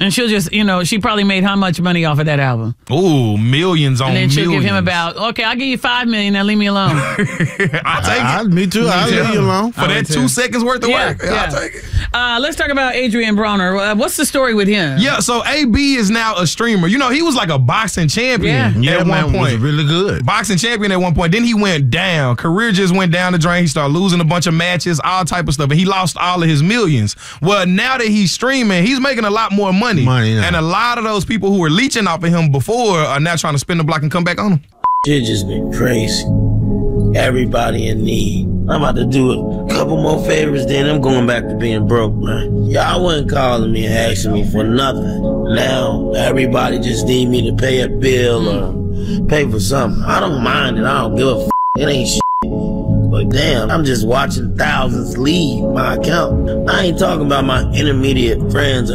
And she'll just, she probably made how much money off of that album? Ooh, millions on millions. And then she'll give him about, okay, I'll give you $5 million, now leave me alone. I'll take it. Me too. I'll leave you alone. For that 2 seconds worth of work, I'll take it. Let's talk about Adrian Bronner. What's the story with him? Yeah, so AB is now a streamer. He was like a boxing champion at one point. Was really good. Boxing champion at one point. Then he went down. Career just went down the drain. He started losing a bunch of matches, all type of stuff, and he lost all of his millions. Well, now that he's streaming, he's making a lot more money. And a lot of those people who were leeching off of him before are now trying to spin the block and come back on him. Shit just been crazy. Everybody in need. I'm about to do a couple more favors, then I'm going back to being broke, man. Y'all wasn't calling me and asking me for nothing. Now, everybody just need me to pay a bill or pay for something. I don't mind it. I don't give a f***. It ain't shit. But damn, I'm just watching thousands leave my account. I ain't talking about my intermediate friends or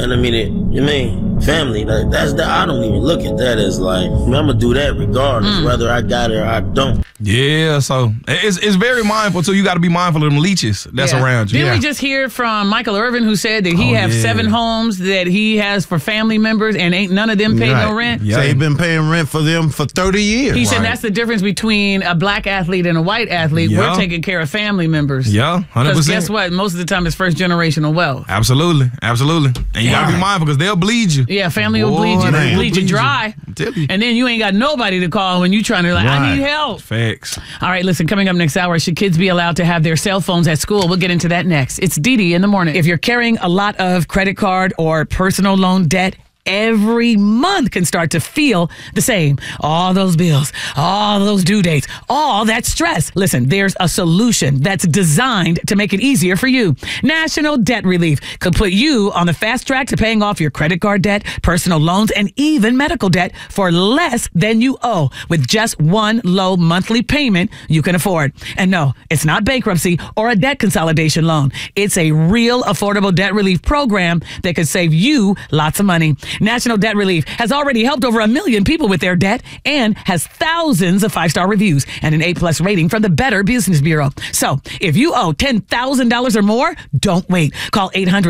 family. I don't even look at that as like, I'm gonna do that regardless, whether I got it or I don't. Yeah, so it's very mindful too. You got to be mindful of them leeches that's around you. Didn't we just hear from Michael Irvin, who said that he has 7 homes that he has for family members and ain't none of them pay no rent? Yeah, he's been paying rent for them for 30 years. He said that's the difference between a black athlete and a white athlete. We're taking care of family members. Yeah, 100%. Because guess what? Most of the time it's first generational wealth. Absolutely. And you got to be mindful because they'll bleed you. Yeah, family will bleed you. They'll bleed you dry. I'm telling you. And then you ain't got nobody to call when you're trying to I need help. Facts. All right, listen, coming up next hour, should kids be allowed to have their cell phones at school? We'll get into that next. It's Dee in the morning. If you're carrying a lot of credit card or personal loan debt, every month can start to feel the same. All those bills, all those due dates, all that stress. Listen, there's a solution that's designed to make it easier for you. National Debt Relief could put you on the fast track to paying off your credit card debt, personal loans, and even medical debt for less than you owe with just one low monthly payment you can afford. And no, it's not bankruptcy or a debt consolidation loan. It's a real affordable debt relief program that could save you lots of money. National Debt Relief has already helped over 1 million people with their debt and has thousands of 5-star reviews and an A+ rating from the Better Business Bureau. So if you owe $10,000 or more, don't wait. Call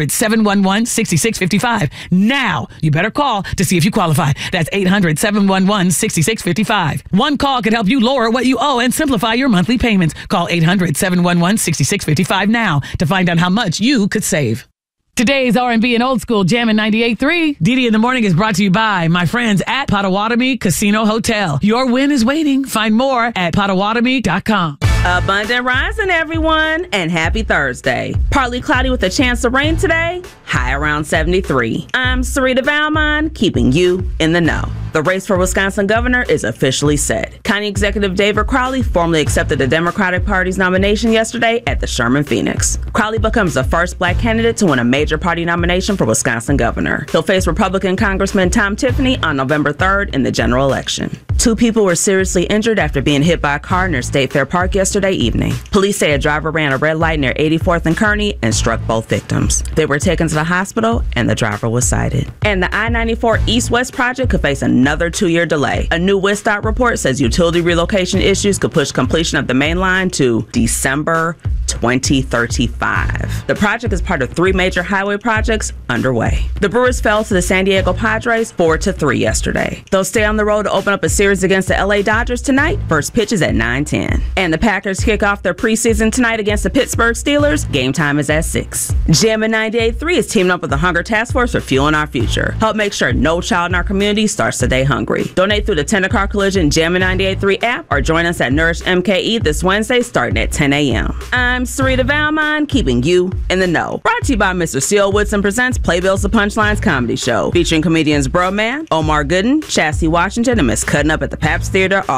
800-711-6655. Now, you better call to see if you qualify. That's 800-711-6655. One call could help you lower what you owe and simplify your monthly payments. Call 800-711-6655 now to find out how much you could save. Today's R&B and Old School Jammin' 98.3. Dee in the Morning is brought to you by my friends at Potawatomi Casino Hotel. Your win is waiting. Find more at Potawatomi.com. Abundant rising, everyone, and happy Thursday. Partly cloudy with a chance of rain today, high around 73. I'm Sarita Valmont, keeping you in the know. The race for Wisconsin governor is officially set. County Executive David Crowley formally accepted the Democratic Party's nomination yesterday at the Sherman Phoenix. Crowley becomes the first black candidate to win a major party nomination for Wisconsin governor. He'll face Republican Congressman Tom Tiffany on November 3rd in the general election. 2 people were seriously injured after being hit by a car near State Fair Park yesterday evening. Police say a driver ran a red light near 84th and Kearney and struck both victims. They were taken to the hospital and the driver was cited. And the I-94 East-West project could face another 2-year delay. A new WISDOT report says utility relocation issues could push completion of the main line to December 2035. The project is part of 3 major highway projects underway. The Brewers fell to the San Diego Padres 4-3 yesterday. They'll stay on the road to open up a series against the LA Dodgers tonight. First pitch is at 9:10. And the Packers kick off their preseason tonight against the Pittsburgh Steelers. Game time is at 6. Jammin' 98.3 is teaming up with the Hunger Task Force for Fueling Our Future. Help make sure no child in our community starts the day hungry. Donate through the Tender Car Collision Jammin' 98.3 app or join us at Nourish MKE this Wednesday starting at 10 a.m. I'm Sarita Valmont, keeping you in the know. Brought to you by Mr. C.O. Woodson Presents Playbills the Punchlines Comedy Show, featuring comedians Bro Man, Omar Gooden, Chassie Washington, and Miss Cutting Up at the Paps Theater.